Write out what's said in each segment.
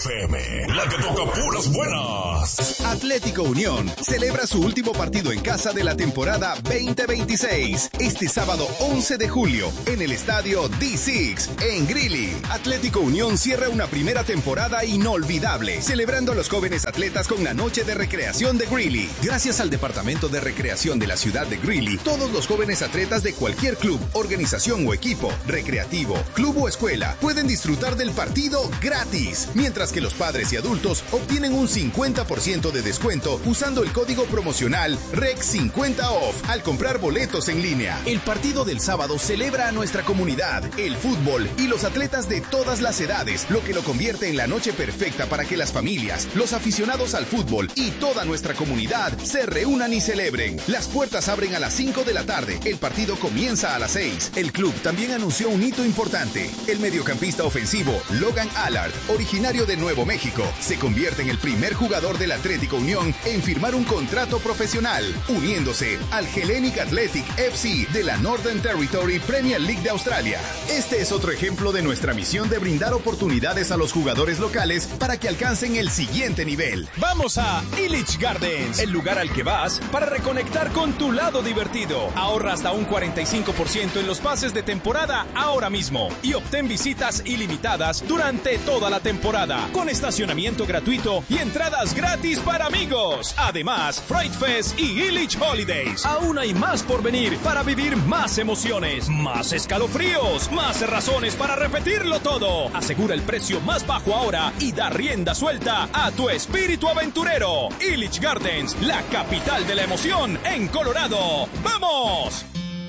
FM, la que toca puras buenas. Atlético Unión celebra su último partido en casa de la temporada 2026. Este sábado 11 de julio en el estadio D6 en Greeley. Atlético Unión cierra una primera temporada inolvidable, celebrando a los jóvenes atletas con la noche de recreación de Greeley. Gracias al Departamento de Recreación de la ciudad de Greeley, todos los jóvenes atletas de cualquier club, organización o equipo, recreativo, club o escuela, pueden disfrutar del partido gratis, mientras que los padres y adultos obtienen un 50% de descuento usando el código promocional REC50OFF al comprar boletos en línea. El partido del sábado celebra a nuestra comunidad, el fútbol y los atletas de todas las edades, lo que lo convierte en la noche perfecta para que las familias, los aficionados al fútbol y toda nuestra comunidad se reúnan y celebren. Las puertas abren a las 5 de la tarde, el partido comienza a las 6. El club también anunció un hito importante. El mediocampista ofensivo Logan Allard, originario de Nuevo México, se convierte en el primer jugador del Atlético Unión en firmar un contrato profesional, uniéndose al Hellenic Athletic FC de la Northern Territory Premier League de Australia. Este es otro ejemplo de nuestra misión de brindar oportunidades a los jugadores locales para que alcancen el siguiente nivel. Vamos a Illich Gardens, el lugar al que vas para reconectar con tu lado divertido. Ahorra hasta un 45% en los pases de temporada ahora mismo y obtén visitas ilimitadas durante toda la temporada, con estacionamiento gratuito y entradas gratis para amigos. Además, Fright Fest y Illich Holidays. Aún hay más por venir para vivir más emociones, más escalofríos, más razones para repetirlo todo. Asegura el precio más bajo ahora y da rienda suelta a tu espíritu aventurero. Illich Gardens, la capital de la emoción en Colorado. ¡Vamos!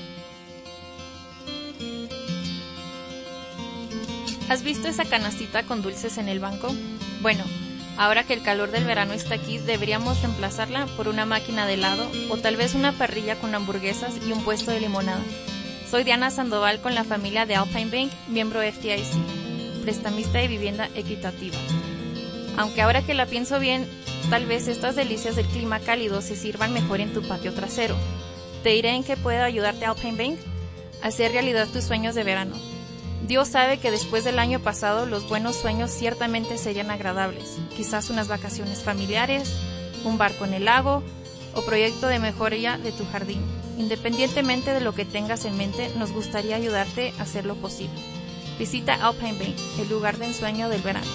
¿Has visto esa canastita con dulces en el banco? Bueno, ahora que el calor del verano está aquí, deberíamos reemplazarla por una máquina de helado o tal vez una parrilla con hamburguesas y un puesto de limonada. Soy Diana Sandoval con la familia de Alpine Bank, miembro FDIC, prestamista de vivienda equitativa. Aunque ahora que la pienso bien, tal vez estas delicias del clima cálido se sirvan mejor en tu patio trasero. Te diré en qué puedo ayudarte Alpine Bank a hacer realidad tus sueños de verano. Dios sabe que después del año pasado los buenos sueños ciertamente serían agradables. Quizás unas vacaciones familiares, un barco en el lago o proyecto de mejoría de tu jardín. Independientemente de lo que tengas en mente, nos gustaría ayudarte a hacer lo posible. Visita Alpine Bank, el lugar de ensueño del verano.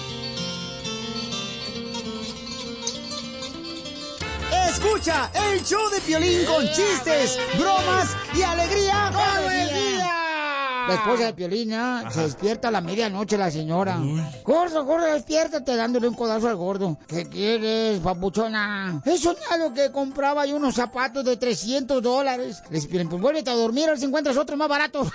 Escucha el show de Piolín con chistes, bromas y alegría todo el día. La esposa de Piolín, se despierta a la medianoche la señora. Gordo, despiértate, dándole un codazo al gordo. ¿Qué quieres, papuchona? He soñado que compraba yo unos zapatos de $300. Le dice Piolín, pues vuélvete a dormir, a ver si encuentras otro más barato.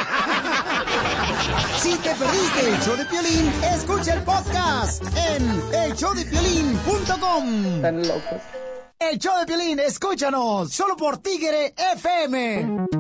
Si te perdiste el show de Piolín, escucha el podcast en elshowdepiolín.com. Están locos. El show de Piolín, escúchanos, solo por Tigre FM.